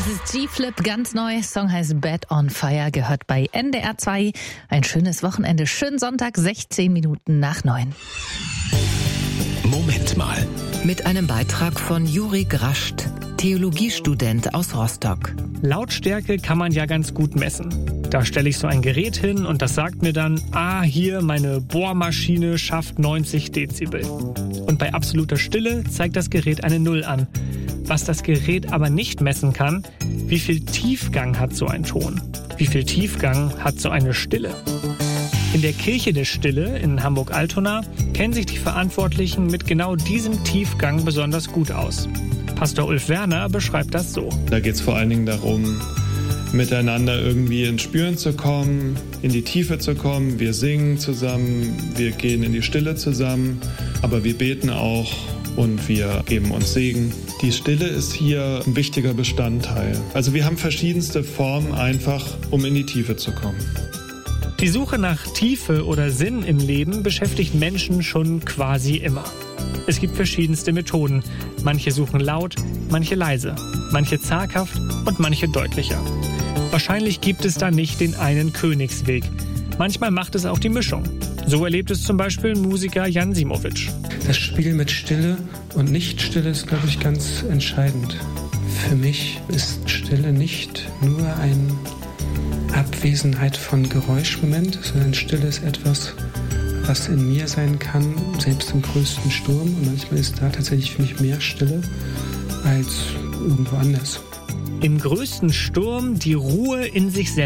Das ist G-Flip, ganz neu. Song heißt Bad on Fire, gehört bei NDR 2. Ein schönes Wochenende, schönen Sonntag, 16 Minuten nach 9. Moment mal. Mit einem Beitrag von Juri Grascht, Theologiestudent aus Rostock. Lautstärke kann man ja ganz gut messen. Da stelle ich so ein Gerät hin und das sagt mir dann, hier meine Bohrmaschine schafft 90 Dezibel. Und bei absoluter Stille zeigt das Gerät eine 0 an. Was das Gerät aber nicht messen kann, wie viel Tiefgang hat so ein Ton? Wie viel Tiefgang hat so eine Stille? In der Kirche der Stille in Hamburg-Altona kennen sich die Verantwortlichen mit genau diesem Tiefgang besonders gut aus. Pastor Ulf Werner beschreibt das so. Da geht es vor allen Dingen darum, miteinander irgendwie ins Spüren zu kommen, in die Tiefe zu kommen. Wir singen zusammen, wir gehen in die Stille zusammen, aber wir beten auch und wir geben uns Segen. Die Stille ist hier ein wichtiger Bestandteil. Also wir haben verschiedenste Formen einfach, um in die Tiefe zu kommen. Die Suche nach Tiefe oder Sinn im Leben beschäftigt Menschen schon quasi immer. Es gibt verschiedenste Methoden. Manche suchen laut, manche leise, manche zaghaft und manche deutlicher. Wahrscheinlich gibt es da nicht den einen Königsweg. Manchmal macht es auch die Mischung. So erlebt es zum Beispiel Musiker Jan Simowitsch. Das Spiel mit Stille und Nicht-Stille ist, glaube ich, ganz entscheidend. Für mich ist Stille nicht nur eine Abwesenheit von Geräuschmoment, sondern Stille ist etwas, was in mir sein kann, selbst im größten Sturm. Und manchmal ist da tatsächlich für mich mehr Stille als irgendwo anders. Im größten Sturm die Ruhe in sich selbst